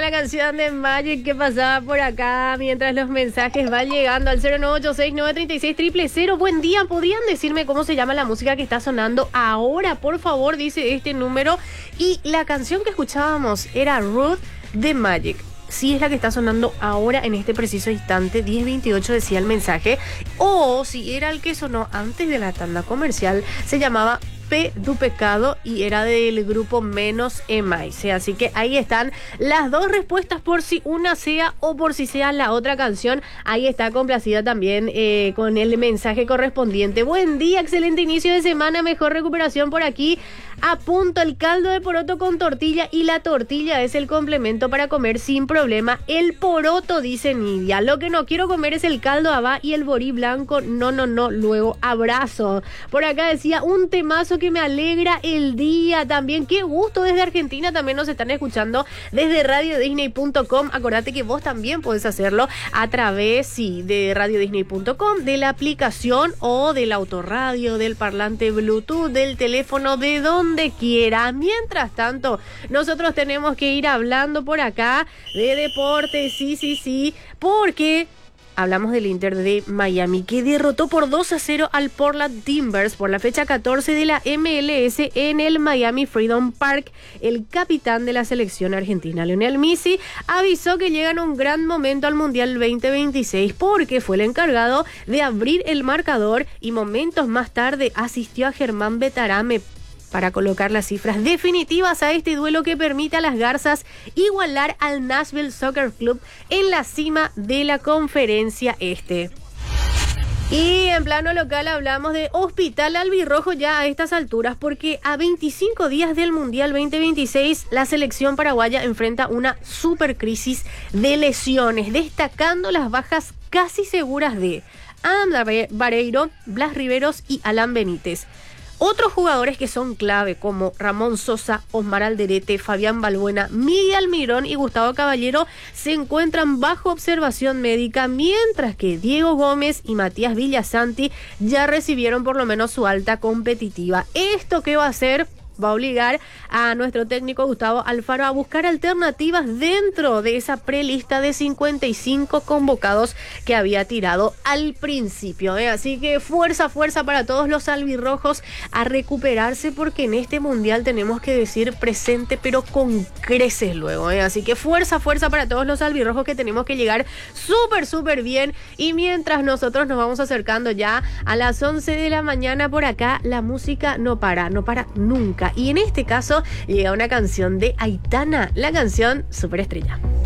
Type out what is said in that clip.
la canción de Magic que pasaba por acá mientras los mensajes van llegando al 09869360000. Buen día, ¿podrían decirme cómo se llama la música que está sonando ahora? Por favor, dice este número. Y la canción que escuchábamos era Ruth de Magic. Sí, es la que está sonando ahora en este preciso instante. 1028 decía el mensaje. O si era el que sonó antes de la tanda comercial, se llamaba P du Pecado y era del grupo Menos M.I.C. Así que ahí están las dos respuestas, por si una sea o por si sea la otra canción. Ahí está complacida también con el mensaje correspondiente. Buen día, excelente inicio de semana, mejor recuperación por aquí. A punto el caldo de poroto con tortilla, y la tortilla es el complemento para comer sin problema el poroto, dice Nidia. Lo que no quiero comer es el caldo habá y el borí blanco. No, luego abrazo. Por acá decía un temazo que me alegra el día también. Qué gusto, desde Argentina también nos están escuchando desde radiodisney.com. Acordate que vos también podés hacerlo a través, de radiodisney.com, de la aplicación o del autorradio, del parlante Bluetooth, del teléfono, de donde quiera. Mientras tanto, nosotros tenemos que ir hablando por acá de deportes, sí, porque hablamos del Inter de Miami, que derrotó por 2-0 al Portland Timbers por la fecha 14 de la MLS en el Miami Freedom Park. El capitán de la selección argentina, Lionel Messi, avisó que llegan un gran momento al Mundial 2026 porque fue el encargado de abrir el marcador y momentos más tarde asistió a Germán Betarame para colocar las cifras definitivas a este duelo que permite a las Garzas igualar al Nashville Soccer Club en la cima de la Conferencia Este. Y en plano local hablamos de hospital albirrojo ya a estas alturas, porque a 25 días del Mundial 2026 la selección paraguaya enfrenta una supercrisis de lesiones, destacando las bajas casi seguras de Adam Vareiro, Blas Riveros y Alan Benítez. Otros jugadores que son clave, como Ramón Sosa, Osmar Alderete, Fabián Balbuena, Miguel Almirón y Gustavo Caballero, se encuentran bajo observación médica, mientras que Diego Gómez y Matías Villasanti ya recibieron por lo menos su alta competitiva. ¿Esto qué va a hacer? Va a obligar a nuestro técnico Gustavo Alfaro a buscar alternativas dentro de esa prelista de 55 convocados que había tirado al principio, Así que fuerza para todos los albirrojos a recuperarse, porque en este mundial tenemos que decir presente pero con creces luego, Así que fuerza para todos los albirrojos, que tenemos que llegar súper bien. Y mientras nosotros nos vamos acercando ya a las 11 de la mañana, por acá la música no para nunca. Y en este caso llega una canción de Aitana, la canción Superestrella.